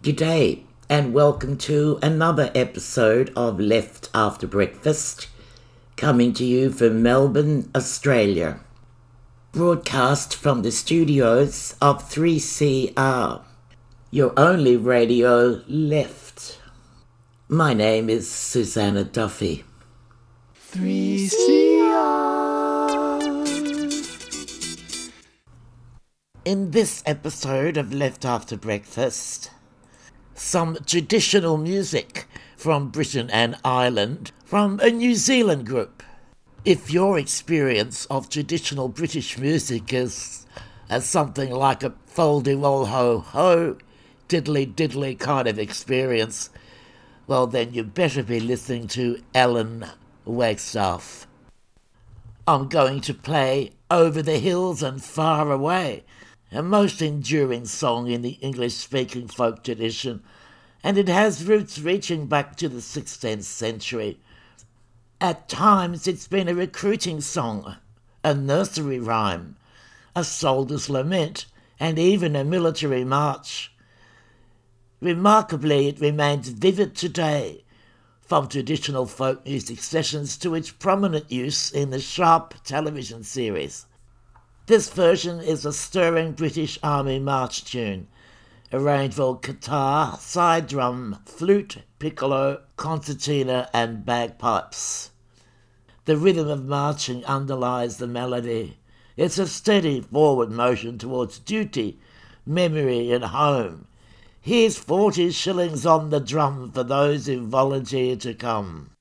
G'day and welcome to another episode of Left After Breakfast, coming to you from Melbourne, Australia. Broadcast from the studios of 3CR, your only radio left. My name is Susanna Duffy. 3CR. In this episode of Left After Breakfast, some traditional music from Britain and Ireland from a New Zealand group. If your experience of traditional British music is as something like a fol-de-rol-ho-ho, diddly-diddly kind of experience, well then you better be listening to Alan Wagstaff. I'm going to play Over the Hills and Far Away, a most enduring song in the English-speaking folk tradition, and it has roots reaching back to the 16th century. At times it's been a recruiting song, a nursery rhyme, a soldier's lament, and even a military march. Remarkably, it remains vivid today, from traditional folk music sessions to its prominent use in the Sharp television series. This version is a stirring British Army march tune, arranged for guitar, side drum, flute, piccolo, concertina and bagpipes. The rhythm of marching underlies the melody. It's a steady forward motion towards duty, memory and home. Here's 40 shillings on the drum for those who volunteer to come.